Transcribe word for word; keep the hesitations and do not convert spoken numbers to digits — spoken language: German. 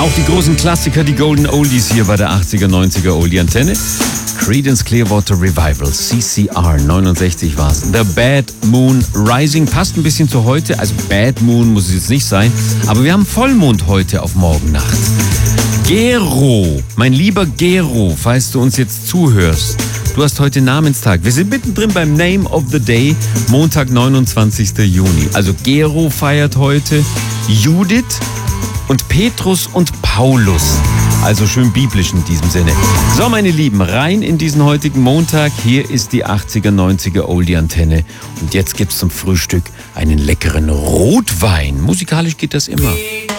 Auch die großen Klassiker, die Golden Oldies hier bei der achtziger, neunziger Oldie Antenne. Creedence Clearwater Revival, C C R, neunundsechzig war's. The Bad Moon Rising passt ein bisschen zu heute. Also Bad Moon muss es jetzt nicht sein. Aber wir haben Vollmond heute auf Morgennacht. Gero, mein lieber Gero, falls du uns jetzt zuhörst. Du hast heute Namenstag. Wir sind mittendrin beim Name of the Day, Montag, neunundzwanzigster Juni. Also Gero feiert heute, Judith und Petrus und Paulus. Also schön biblisch in diesem Sinne. So, meine Lieben, rein in diesen heutigen Montag. Hier ist die achtziger, neunziger Oldie Antenne. Und jetzt gibt's zum Frühstück einen leckeren Rotwein. Musikalisch geht das immer.